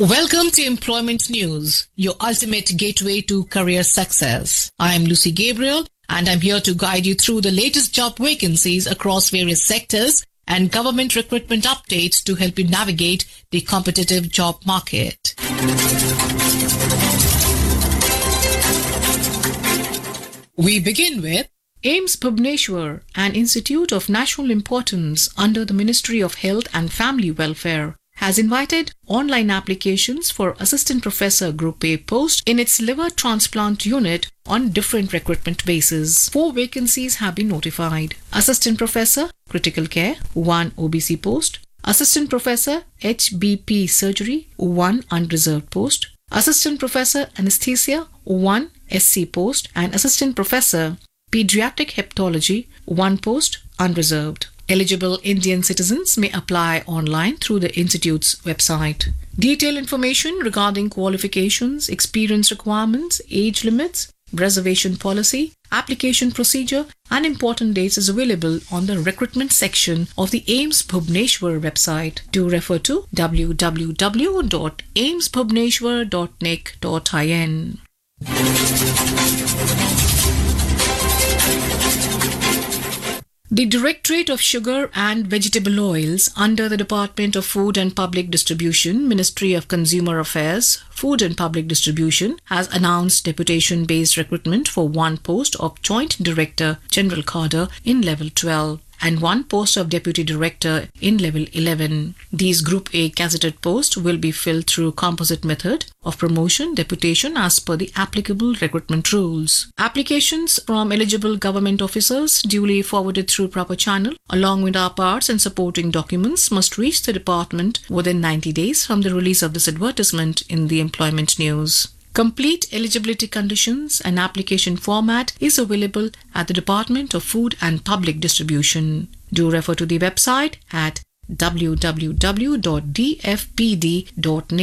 Welcome to Employment News, your ultimate gateway to career success. I am Lucy Gabriel, and I'm here to guide you through the latest job vacancies across various sectors and government recruitment updates to help you navigate the competitive job market. We begin with AIIMS Bhubaneswar, an institute of national importance under the Ministry of Health and Family Welfare, has invited online applications for Assistant Professor Group A post in its liver transplant unit on different recruitment bases. 4 vacancies have been notified. Assistant Professor Critical Care, 1 OBC post. Assistant Professor HBP Surgery, 1 unreserved post. Assistant Professor Anesthesia, 1 SC post. And Assistant Professor Pediatric Hepatology, 1 post unreserved. Eligible Indian citizens may apply online through the Institute's website. Detailed information regarding qualifications, experience requirements, age limits, reservation policy, application procedure, and important dates is available on the recruitment section of the AIIMS Bhubaneswar website. Do refer to www.aimsbhubaneswar.nic.in. The Directorate of Sugar and Vegetable Oils under the Department of Food and Public Distribution, Ministry of Consumer Affairs, Food and Public Distribution has announced deputation-based recruitment for 1 post of Joint Director General Cadre in Level 12 and 1 post of Deputy Director in Level 11. These Group A gazetted posts will be filled through composite method of promotion deputation as per the applicable recruitment rules. Applications from eligible government officers duly forwarded through proper channel along with our parts and supporting documents must reach the department within 90 days from the release of this advertisement in the Employment News. Complete eligibility conditions and application format is available at the Department of Food and Public Distribution. Do refer to the website at www.dfpd.nic.in.